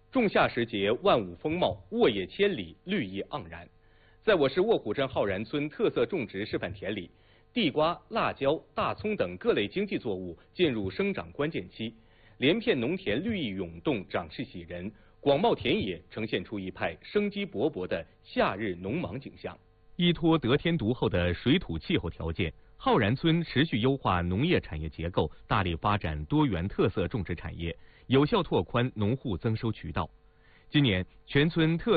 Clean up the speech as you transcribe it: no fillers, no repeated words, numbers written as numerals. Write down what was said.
仲夏时节，万物丰茂，沃野千里，绿意盎然。在我市卧虎镇浩然村特色种植示范田里，地瓜、辣椒、大葱等各类经济作物进入生长关键期，连片农田绿意涌动，长势喜人，广袤田野呈现出一派生机勃勃的夏日农忙景象。依托得天独厚的水土气候条件，浩然村持续优化农业产业结构，大力发展多元特色种植产业，有效拓宽农户增收渠道。今年，全村特